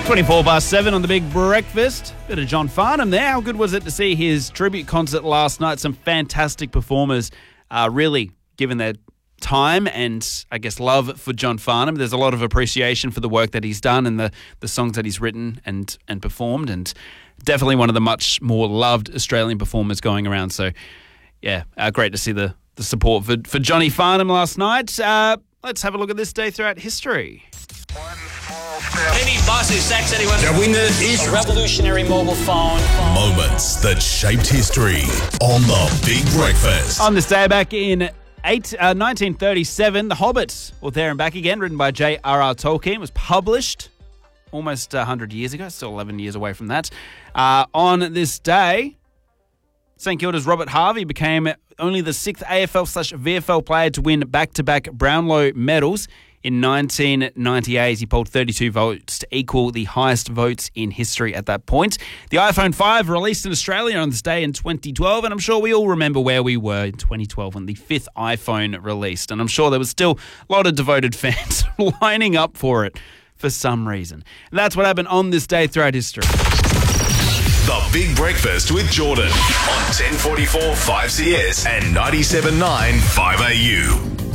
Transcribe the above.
7 on the Big Breakfast. Bit of John Farnham there. How good was it to see his tribute concert last night? Some fantastic performers really given their time and, I guess, love for John Farnham. There's a lot of appreciation for the work that he's done and the songs that he's written and performed, and definitely one of the much more loved Australian performers going around. So, yeah, great to see the support for Johnny Farnham last night. Let's have a look at this day throughout history. Any bus is sex anyone. The winner is A revolutionary mobile phone. Moments that shaped history on The Big Breakfast. On this day back in 1937, The Hobbit, or There and Back Again, written by J.R.R. Tolkien, was published almost 100 years ago, still 11 years away from that. On this day, St Kilda's Robert Harvey became only the 6th AFL/VFL player to win back-to-back Brownlow medals. In 1998, he polled 32 votes to equal the highest votes in history at that point. The iPhone 5 released in Australia on this day in 2012, and I'm sure we all remember where we were in 2012 when the 5th iPhone released. And I'm sure there was still a lot of devoted fans lining up for it for some reason. And that's what happened on this day throughout history. The Big Breakfast with Jordan on 1044 5CS and 97.9 5AU.